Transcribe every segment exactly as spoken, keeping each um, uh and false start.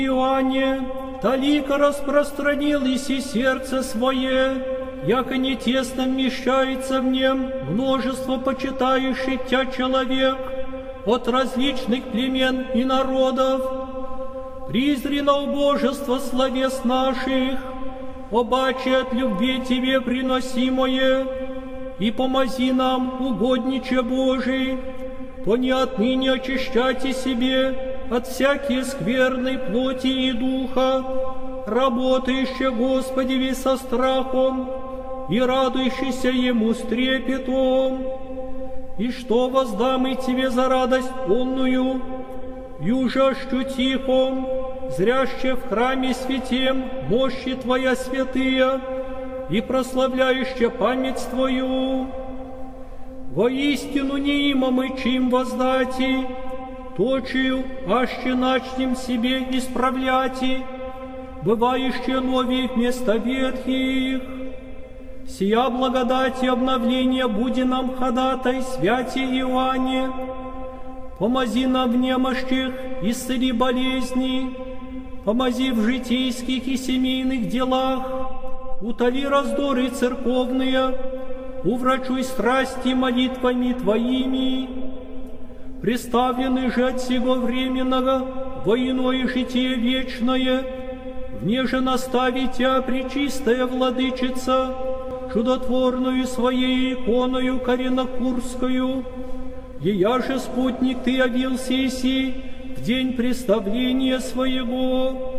Иоанне, талика распространилось и сердце свое, яко не тесно вмещается в нем множество почитающих Тя человек от различных племен и народов. Призри на убожество словес наших, обаче от любви Тебе приносимое, и помози нам, угодниче Божий, то не отныне очищайте себе от всякие скверной плоти и духа, работающие Господеви со страхом и радующийся Ему с трепетом. И что воздам и Тебе за радость онную, южащу тихом, зряще в храме святем мощи Твоя святые и прославляюще память Твою. Воистину не има мы чим воздати, точию, аще начнем себе исправляти, бывающие новые вместо ветхих. Сия благодать и обновление буди нам ходатай, святи Иоанне, помози нам в немощах, исцели болезни, помози в житейских и семейных делах, утоли раздоры церковные, уврачуй страсти молитвами Твоими. Представлены же от сего временного во иное житие вечное, внеже настави Тя, пречистая Владычица, чудотворную Своей иконою коренокурскую, ея же спутник Ты явился иси в день представления Своего,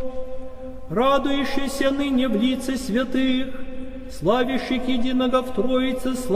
радующийся ныне в лице святых, славящих единого в Троице,